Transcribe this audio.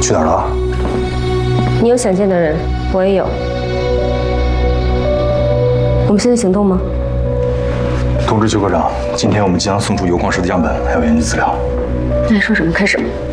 去哪儿了？ 你有想见的人，我也有。我们现在行动吗？ 通知邱科长，今天我们即将送出铀矿石的样本，还有研究资料。 那你说什么？开始。